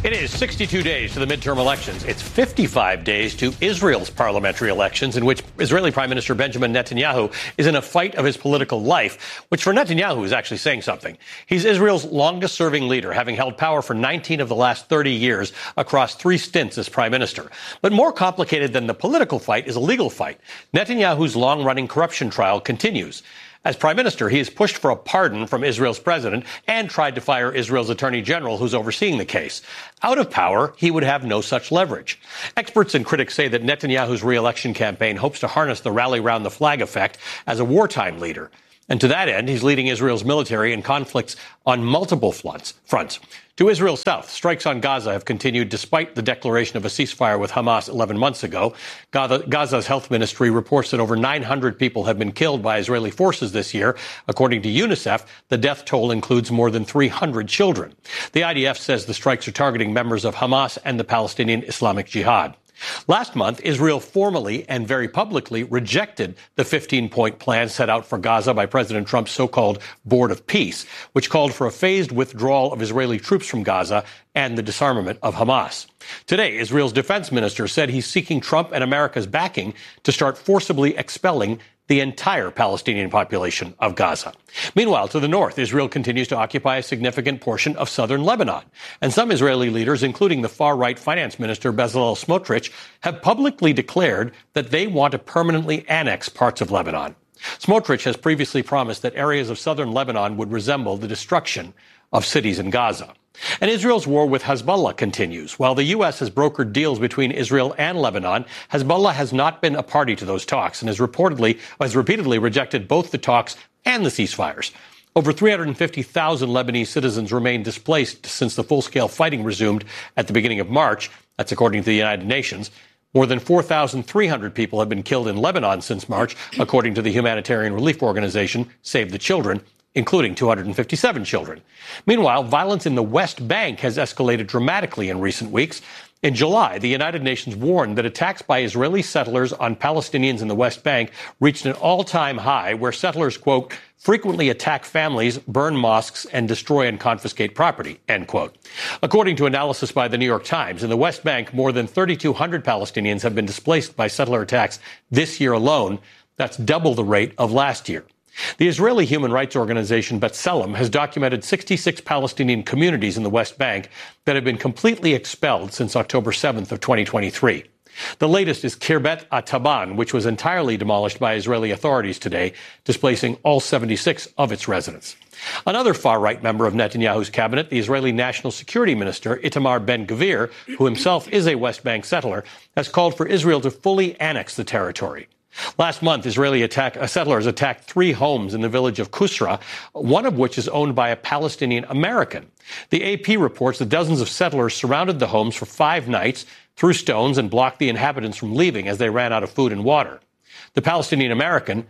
It is 62 days to the midterm elections. It's 55 days to Israel's parliamentary elections, in which Israeli Prime Minister Benjamin Netanyahu is in a fight of his political life, which for Netanyahu is actually saying something. He's Israel's longest-serving leader, having held power for 19 of the last 30 years across 3 stints as prime minister. But more complicated than the political fight is a legal fight. Netanyahu's long-running corruption trial continues. As prime minister, he has pushed for a pardon from Israel's president and tried to fire Israel's attorney general, who's overseeing the case. Out of power, he would have no such leverage. Experts and critics say that Netanyahu's re-election campaign hopes to harness the rally round the flag effect as a wartime leader. And to that end, he's leading Israel's military in conflicts on multiple fronts. To Israel's south, strikes on Gaza have continued despite the declaration of a ceasefire with Hamas 11 months ago. Gaza's health ministry reports that over 900 people have been killed by Israeli forces this year. According to UNICEF, the death toll includes more than 300 children. The IDF says the strikes are targeting members of Hamas and the Palestinian Islamic Jihad. Last month, Israel formally and very publicly rejected the 15-point plan set out for Gaza by President Trump's so-called Board of Peace, which called for a phased withdrawal of Israeli troops from Gaza and the disarmament of Hamas. Today, Israel's defense minister said he's seeking Trump and America's backing to start forcibly expelling the entire Palestinian population of Gaza. Meanwhile, to the north, Israel continues to occupy a significant portion of southern Lebanon. And some Israeli leaders, including the far-right finance minister Bezalel Smotrich, have publicly declared that they want to permanently annex parts of Lebanon. Smotrich has previously promised that areas of southern Lebanon would resemble the destruction of cities in Gaza. And Israel's war with Hezbollah continues. While the U.S. has brokered deals between Israel and Lebanon, Hezbollah has not been a party to those talks and has repeatedly rejected both the talks and the ceasefires. Over 350,000 Lebanese citizens remain displaced since the full-scale fighting resumed at the beginning of March. That's according to the United Nations. More than 4,300 people have been killed in Lebanon since March, according to the humanitarian relief organization Save the Children, including 257 children. Meanwhile, violence in the West Bank has escalated dramatically in recent weeks. In July, the United Nations warned that attacks by Israeli settlers on Palestinians in the West Bank reached an all-time high, where settlers, quote, frequently attack families, burn mosques, and destroy and confiscate property, end quote. According to analysis by the New York Times, in the West Bank, more than 3,200 Palestinians have been displaced by settler attacks this year alone. That's double the rate of last year. The Israeli human rights organization B'Tselem has documented 66 Palestinian communities in the West Bank that have been completely expelled since October 7th of 2023. The latest is Khirbet Ataban, which was entirely demolished by Israeli authorities today, displacing all 76 of its residents. Another far-right member of Netanyahu's cabinet, the Israeli National Security Minister Itamar Ben-Gvir, who himself is a West Bank settler, has called for Israel to fully annex the territory. Last month, Israeli settlers attacked 3 homes in the village of Kusra, one of which is owned by a Palestinian American. The AP reports that dozens of settlers surrounded the homes for 5 nights, threw stones, and blocked the inhabitants from leaving as they ran out of food and water. That Palestinian American,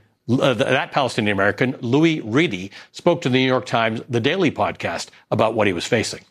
Louis Reedy, spoke to the New York Times The Daily podcast about what he was facing.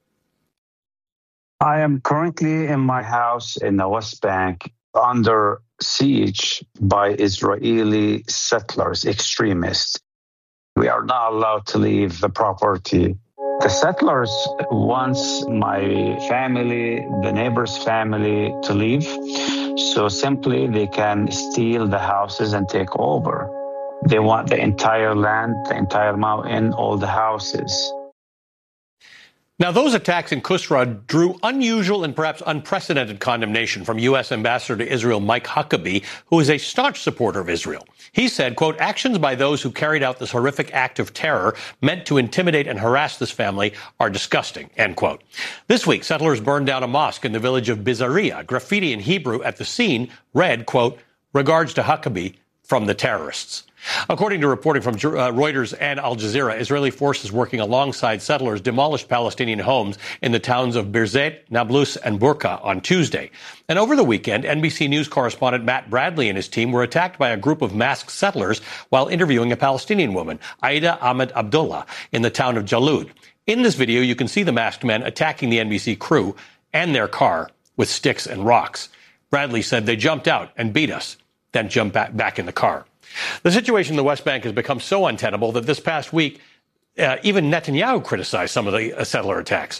I am currently in my house in the West Bank under siege by Israeli settlers, extremists. We are not allowed to leave the property. The settlers want my family, the neighbor's family, to leave. So simply they can steal the houses and take over. They want the entire land, the entire mountain, all the houses. Now, those attacks in Kusra drew unusual and perhaps unprecedented condemnation from U.S. Ambassador to Israel Mike Huckabee, who is a staunch supporter of Israel. He said, quote, actions by those who carried out this horrific act of terror meant to intimidate and harass this family are disgusting, end quote. This week, settlers burned down a mosque in the village of Bizaria. Graffiti in Hebrew at the scene read, quote, regards to Huckabee from the terrorists. According to reporting from Reuters and Al Jazeera, Israeli forces working alongside settlers demolished Palestinian homes in the towns of Birzeit, Nablus, and Burqa on Tuesday. And over the weekend, NBC News correspondent Matt Bradley and his team were attacked by a group of masked settlers while interviewing a Palestinian woman, Aida Ahmed Abdullah, in the town of Jalud. In this video, you can see the masked men attacking the NBC crew and their car with sticks and rocks. Bradley said they jumped out and beat us, then jumped back in the car. The situation in the West Bank has become so untenable that this past week, even Netanyahu criticized some of the settler attacks.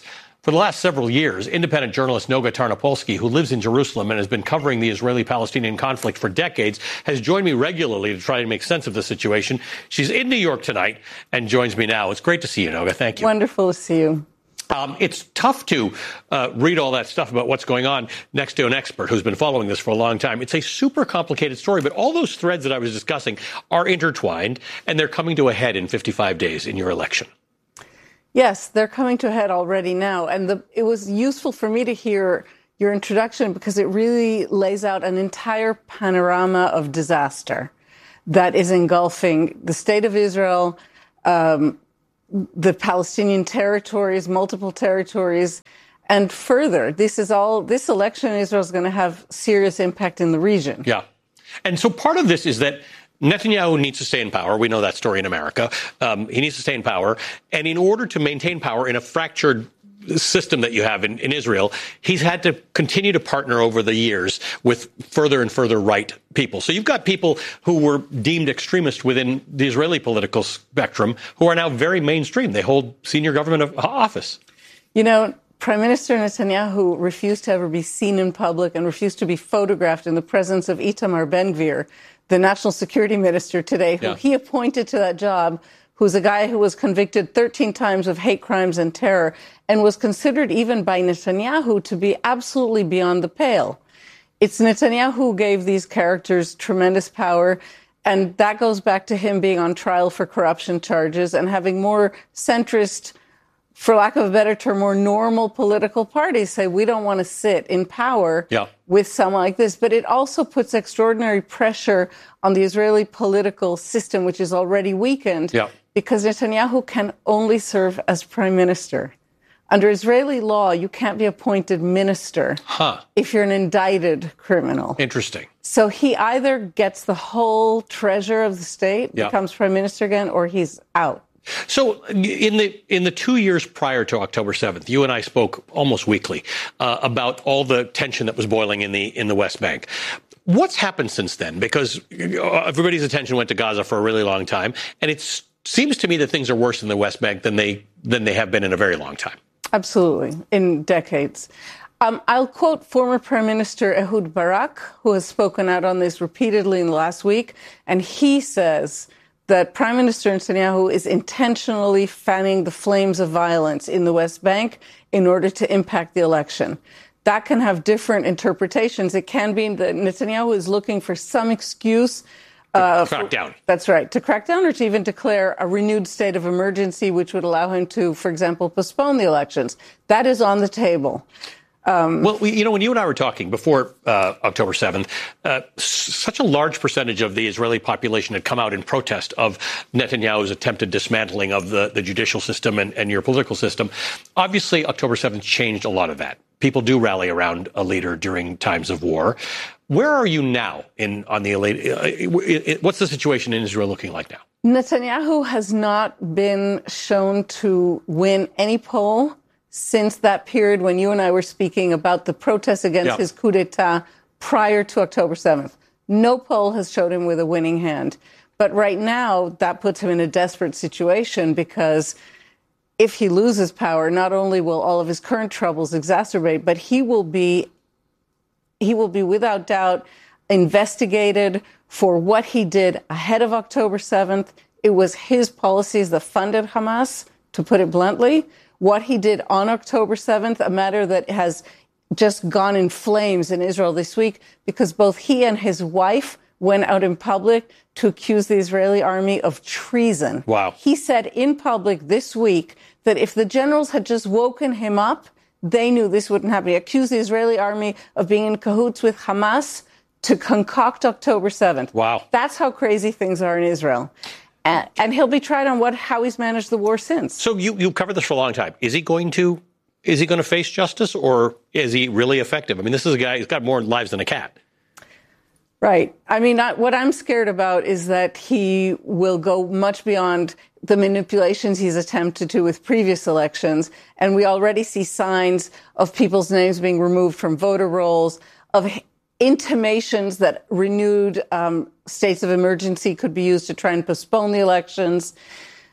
For the last several years, independent journalist Noga Tarnopolsky, who lives in Jerusalem and has been covering the Israeli-Palestinian conflict for decades, has joined me regularly to try to make sense of the situation. She's in New York tonight and joins me now. It's great to see you, Noga. Thank you. Wonderful to see you. It's tough to read all that stuff about what's going on next to an expert who's been following this for a long time. It's a super complicated story, but all those threads that I was discussing are intertwined, and they're coming to a head in 55 days in your election. Yes, they're coming to a head already now. And it was useful for me to hear your introduction because it really lays out an entire panorama of disaster that is engulfing the state of Israel, the Palestinian territories, multiple territories, and further. This election in Israel is going to have serious impact in the region. Yeah. And so part of this is that Netanyahu needs to stay in power. We know that story in America. He needs to stay in power. And in order to maintain power in a fractured system that you have in Israel, he's had to continue to partner over the years with further and further right people. So you've got people who were deemed extremist within the Israeli political spectrum who are now very mainstream. They hold senior government office. You know, Prime Minister Netanyahu refused to ever be seen in public and refused to be photographed in the presence of Itamar Ben-Gvir, the national security minister today, who he appointed to that job, who's a guy who was convicted 13 times of hate crimes and terror and was considered even by Netanyahu to be absolutely beyond the pale. It's Netanyahu who gave these characters tremendous power, and that goes back to him being on trial for corruption charges and having more centrist, for lack of a better term, more normal political parties say, we don't want to sit in power with someone like this. But it also puts extraordinary pressure on the Israeli political system, which is already weakened, because Netanyahu can only serve as prime minister. Under Israeli law, you can't be appointed minister if you're an indicted criminal. Interesting. So he either gets the whole treasure of the state, becomes prime minister again, or he's out. So in the 2 years prior to October 7th, you and I spoke almost weekly about all the tension that was boiling in the West Bank. What's happened since then? Because everybody's attention went to Gaza for a really long time, and it seems to me that things are worse in the West Bank than they have been in a very long time. Absolutely, in decades. I'll quote former Prime Minister Ehud Barak, who has spoken out on this repeatedly in the last week, and he says that Prime Minister Netanyahu is intentionally fanning the flames of violence in the West Bank in order to impact the election. That can have different interpretations. It can be that Netanyahu is looking for some excuse to crack down. That's right, to crack down or to even declare a renewed state of emergency, which would allow him to, for example, postpone the elections. That is on the table. Well, when you and I were talking before October 7th, such a large percentage of the Israeli population had come out in protest of Netanyahu's attempted dismantling of the judicial system and your political system. Obviously, October 7th changed a lot of that. People do rally around a leader during times of war. Where are you now what's the situation in Israel looking like now? Netanyahu has not been shown to win any poll since that period when you and I were speaking about the protests against his coup d'etat prior to October 7th. No poll has showed him with a winning hand. But right now, that puts him in a desperate situation because if he loses power, not only will all of his current troubles exacerbate, but he will be without doubt investigated for what he did ahead of October 7th. It was his policies that funded Hamas, to put it bluntly. What he did on October 7th, a matter that has just gone in flames in Israel this week, because both he and his wife went out in public to accuse the Israeli army of treason. Wow. He said in public this week that if the generals had just woken him up, they knew this wouldn't happen. He accused the Israeli army of being in cahoots with Hamas to concoct October 7th. Wow. That's how crazy things are in Israel. And he'll be tried on how he's managed the war since. So you covered this for a long time. Is he going to face justice, or is he really effective? I mean, this is a guy who's got more lives than a cat. Right. I mean, what I'm scared about is that he will go much beyond the manipulations he's attempted to with previous elections. And we already see signs of people's names being removed from voter rolls, of intimations that renewed states of emergency could be used to try and postpone the elections.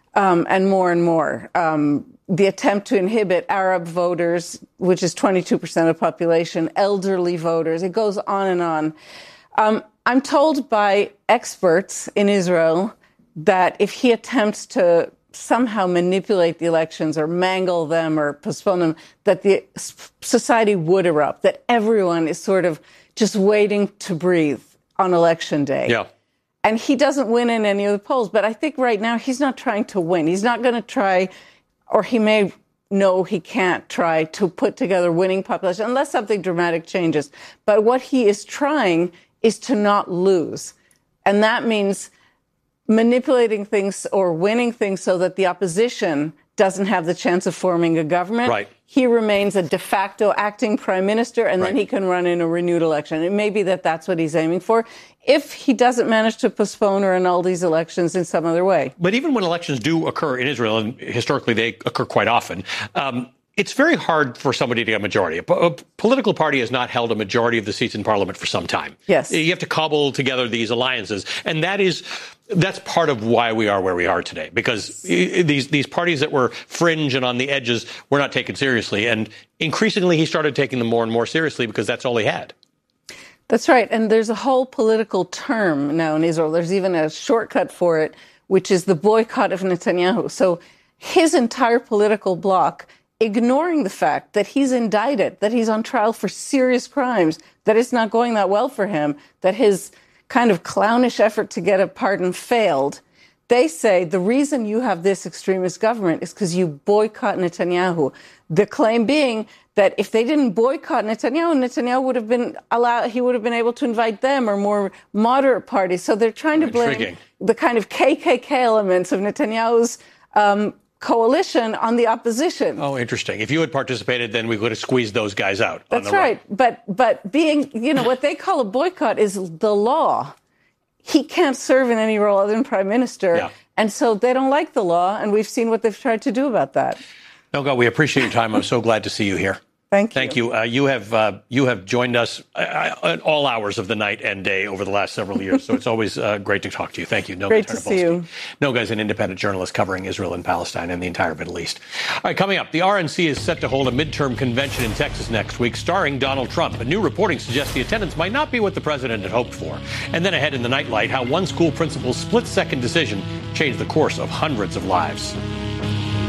and more. The attempt to inhibit Arab voters, which is 22% of the population, elderly voters. It goes on and on. I'm told by experts in Israel that if he attempts to somehow manipulate the elections or mangle them or postpone them, that the society would erupt, that everyone is sort of just waiting to breathe on election day. Yeah. And he doesn't win in any of the polls. But I think right now he's not trying to win. He's not going to try, or he may know he can't try to put together winning population unless something dramatic changes. But what he is trying is to not lose. And that means manipulating things or winning things so that the opposition doesn't have the chance of forming a government. Right. He remains a de facto acting prime minister, and then he can run in a renewed election. It may be that that's what he's aiming for, if he doesn't manage to postpone or annul these elections in some other way. But even when elections do occur in Israel, and historically they occur quite often, it's very hard for somebody to get a majority. A political party has not held a majority of the seats in parliament for some time. Yes. You have to cobble together these alliances. And that's part of why we are where we are today, because these parties that were fringe and on the edges were not taken seriously. And increasingly, he started taking them more and more seriously because that's all he had. That's right. And there's a whole political term now in Israel. There's even a shortcut for it, which is the boycott of Netanyahu. So his entire political bloc, ignoring the fact that he's indicted, that he's on trial for serious crimes, that it's not going that well for him, that his kind of clownish effort to get a pardon failed, they say the reason you have this extremist government is because you boycott Netanyahu. The claim being that if they didn't boycott Netanyahu would have been he would have been able to invite them or more moderate parties. So they're trying to blame the kind of KKK elements of Netanyahu's coalition on the opposition. Oh, interesting. If you had participated, then we would have squeezed those guys out. That's right. But being, what they call a boycott is the law. He can't serve in any role other than prime minister. Yeah. And so they don't like the law. And we've seen what they've tried to do about that. Noga, we appreciate your time. I'm so glad to see you here. Thank you. Thank you. You have joined us at all hours of the night and day over the last several years, so it's always great to talk to you. Thank you. Noga great to see you. Noga is an independent journalist covering Israel and Palestine and the entire Middle East. All right, coming up, the RNC is set to hold a midterm convention in Texas next week, starring Donald Trump. A new reporting suggests the attendance might not be what the president had hoped for. And then ahead in the Nightlight, how one school principal's split-second decision changed the course of hundreds of lives.